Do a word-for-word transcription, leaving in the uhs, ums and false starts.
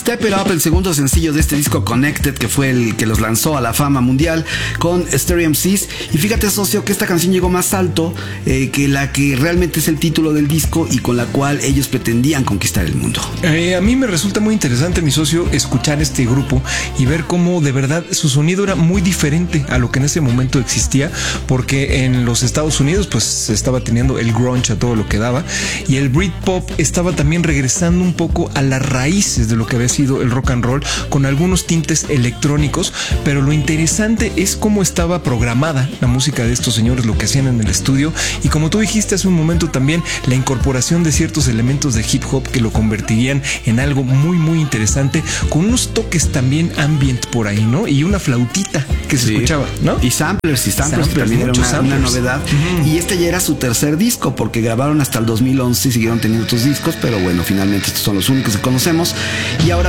Step It Up, el segundo sencillo de este disco Connected, que fue el que los lanzó a la fama mundial con Stereo M Cs. Y fíjate, socio, que esta canción llegó más alto eh, que la que realmente es el título del disco y con la cual ellos pretendían conquistar el mundo. Eh, a mí me resulta muy interesante, mi socio, escuchar este grupo y ver cómo de verdad su sonido era muy diferente a lo que en ese momento existía, porque en los Estados Unidos pues se estaba teniendo el grunge a todo lo que daba, y el Britpop estaba también regresando un poco a las raíces de lo que había sido el rock and roll, con algunos tintes electrónicos. Pero lo interesante es cómo estaba programada la música de estos señores, lo que hacían en el estudio, y como tú dijiste hace un momento también, la incorporación de ciertos elementos de hip hop que lo convertirían en algo muy muy interesante, con unos toques también ambient por ahí, ¿no? Y una flautita que se sí. escuchaba, ¿no? Y samplers, y samplers, samplers también era una, samplers. una novedad. Uh-huh. Y este ya era su tercer disco, porque grabaron hasta el dos mil once y siguieron teniendo otros discos, pero bueno, finalmente estos son los únicos que conocemos. Y ahora